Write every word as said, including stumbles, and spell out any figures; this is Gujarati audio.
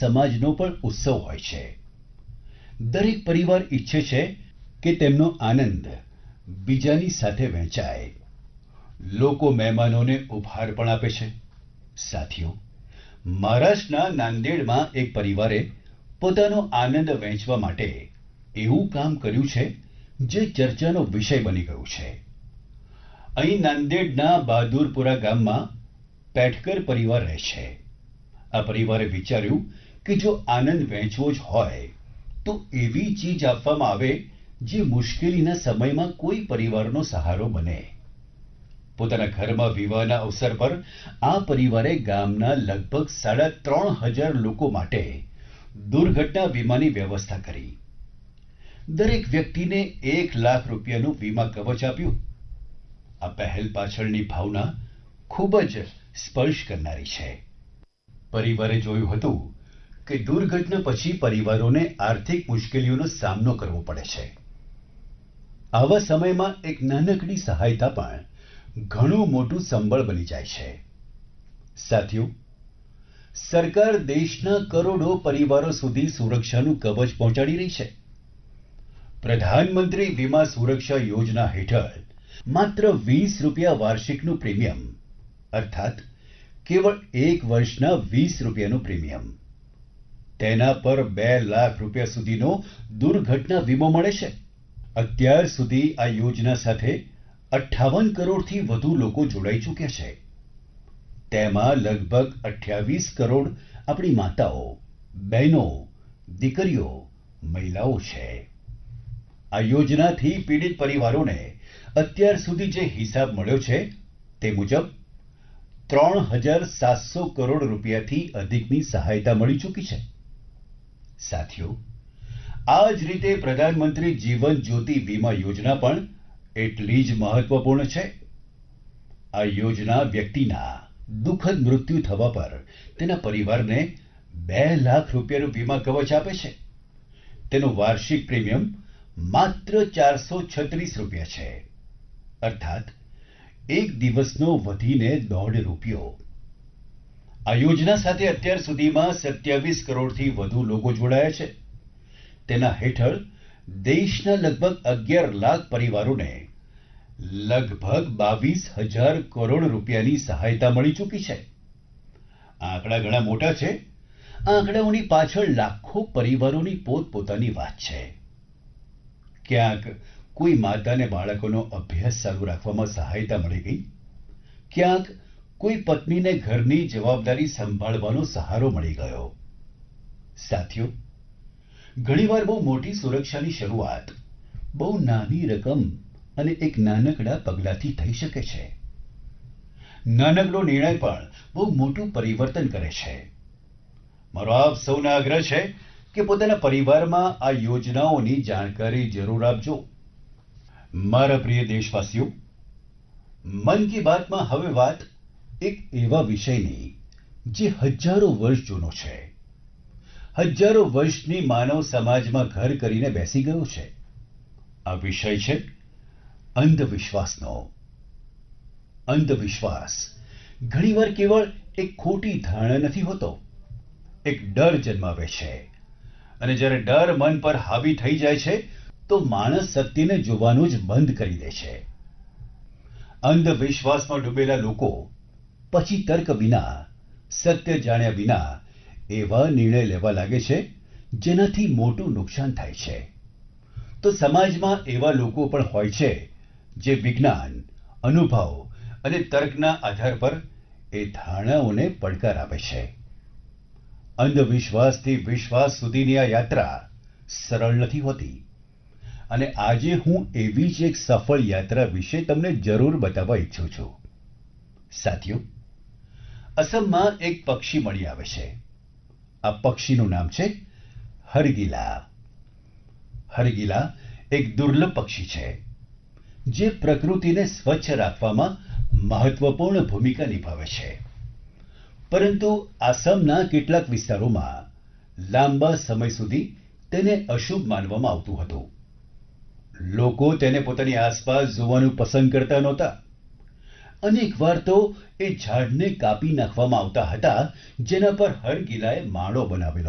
સમાજનો પણ ઉત્સવ હોય છે. દરેક પરિવાર ઈચ્છે છે કે તેમનો આનંદ બીજાની સાથે વહેંચાય. લોકો મહેમાનોને ઉપહાર પણ આપે છે. સાથીઓ, મહારાષ્ટ્રના નાંદેડમાં એક પરિવારે પોતાનો આનંદ વહેંચવા માટે એવું કામ કર્યું છે જે ચર્ચાનો વિષય બની ગયું છે. અહીં નાંદેડના બહાદુરપુરા ગામમાં પેટકર પરિવાર રહે છે. આ પરિવારે વિચાર્યું કે જો આનંદ વહેંચવો જ હોય તો એવી ચીજ આપવામાં આવે જે મુશ્કેલીના સમયમાં કોઈ પરિવારનો સહારો બને. પોતાના ઘરમાં વિવાહના અવસર પર આ પરિવારે ગામના લગભગ સાડા ત્રણ હજાર લોકો માટે દુર્ઘટના વીમાની વ્યવસ્થા કરી. દરેક વ્યક્તિને એક લાખ રૂપિયાનું વીમા કવચ આપ્યું. આ પહેલ પાછળની ભાવના ખૂબ જ સ્પર્શ કરનારી છે. પરિવારે જોયું હતું કે દુર્ઘટના પછી પરિવારોને આર્થિક મુશ્કેલીઓનો સામનો કરવો પડે છે. આવા સમયમાં એક નાનકડી સહાયતા પણ ઘણું મોટું સંબળ બની જાય છે. સાથીઓ, સરકાર દેશના કરોડો પરિવારો સુધી સુરક્ષાનું કવચ પહોંચાડી રહી છે. પ્રધાનમંત્રી વીમા સુરક્ષા યોજના હેઠળ માત્ર વીસ રૂપિયા વાર્ષિકનું પ્રીમિયમ, અર્થાત કેવળ એક વર્ષના વીસ રૂપિયાનું પ્રીમિયમ, તેના પર બે લાખ રૂપિયા સુધીનો દુર્ઘટના વીમો મળે છે. અત્યાર સુધી આ યોજના સાથે અઠ્ઠાવન કરોડથી વધુ લોકો જોડાઈ ચૂક્યા છે. તેમાં લગભગ અઠ્યાવીસ કરોડ આપણી માતાઓ, બહેનો, દીકરીઓ, મહિલાઓ છે. આ યોજનાથી પીડિત પરિવારોને અત્યાર સુધી જે હિસાબ મળ્યો છે તે મુજબ ત્રણ હજાર સાતસો કરોડ રૂપિયાથી અધિકની સહાયતા મળી ચૂકી છે. સાથીઓ, આ જ રીતે પ્રધાનમંત્રી જીવન જ્યોતિ વીમા યોજના પણ એટલી જ મહત્વપૂર્ણ છે. આ યોજના વ્યક્તિના દુઃખદ મૃત્યુ થવા પર તેના પરિવારને બે લાખ રૂપિયાનું વીમા કવચ આપે છે. તેનું વાર્ષિક પ્રીમિયમ માત્ર ચારસો છત્રીસ રૂપિયા છે, અર્થાત એક દિવસનો વધીને દોઢ રૂપિયો. આ યોજના સાથે અત્યાર સુધીમાં સત્યાવીસ કરોડથી વધુ લોકો જોડાયા છે. તેના હેઠળ દેશના લગભગ અગિયાર લાખ પરિવારોને લગભગ બાવીસ હજાર કરોડ રૂપિયાની સહાયતા મળી ચૂકી છે. આંકડા ઘણા મોટા છે. આંકડાઓની પાછળ લાખો પરિવારોની પોતપોતાની વાત છે. ક્યાંક કોઈ માતાને બાળકોનો અભ્યાસ ચાલુ રાખવામાં સહાયતા મળી ગઈ. ક્યાંક કોઈ પત્નીને ઘરની જવાબદારી સંભાળવાનો સહારો મળી ગયો. સાથીઓ, ઘણીવાર બહુ મોટી સુરક્ષાની શરૂઆત બહુ નાની રકમ અને એક નાનકડા પગલાંથી થઈ શકે છે. નાનકડો નિર્ણય પણ બહુ મોટું પરિવર્તન કરે છે. મારો આપ સૌને આગ્રહ છે કે પોતાના પરિવારમાં આ યોજનાઓની જાણકારી જરૂર આપજો. મારા પ્રિય દેશવાસીઓ, મન કી બાતમાં હવે વાત એક એવા વિષયની જે હજારો વર્ષ જૂનો છે, હજારો વર્ષની માનવ સમાજમાં ઘર કરીને બેસી ગયો છે. આ વિષય છે અંધવિશ્વાસનો. અંધવિશ્વાસ ઘણીવાર કેવળ એક ખોટી ધારણા નથી હોતો, એક ડર જન્માવે છે. અને જ્યારે ડર મન પર હાવી થઈ જાય છે તો માણસ સત્યને જોવાનું જ બંધ કરી દે છે. અંધવિશ્વાસમાં ડૂબેલા લોકો પછી તર્ક વિના, સત્ય જાણ્યા વિના એવા નિર્ણય લેવા લાગે છે જેનાથી મોટું નુકસાન થાય છે. તો સમાજમાં એવા લોકો પણ હોય છે જે વિજ્ઞાન, અનુભવ અને તર્કના આધાર પર એ ધારણાઓને પડકાર આપે છે. અંધવિશ્વાસથી વિશ્વાસ સુધીની આ યાત્રા સરળ નથી હોતી. અને આજે હું એવી જ એક સફળ યાત્રા વિશે તમને જરૂર બતાવવા ઈચ્છું છું. સાથીઓ, અસમમાં એક પક્ષી મળી આવે છે. આ પક્ષીનું નામ છે હરગિલા. હરગિલા એક દુર્લભ પક્ષી છે જે પ્રકૃતિને સ્વચ્છ રાખવામાં મહત્વપૂર્ણ ભૂમિકા નિભાવે છે. પરંતુ આસામના કેટલાક વિસ્તારોમાં લાંબા સમય સુધી તેને અશુભ માનવામાં આવતું હતું. લોકો તેને પોતાની આસપાસ જોવાનું પસંદ કરતા નહોતા. અનેક વાર તો એ ઝાડને કાપી નાખવામાં આવતા હતા જેના પર હરગિલાએ માળો બનાવેલો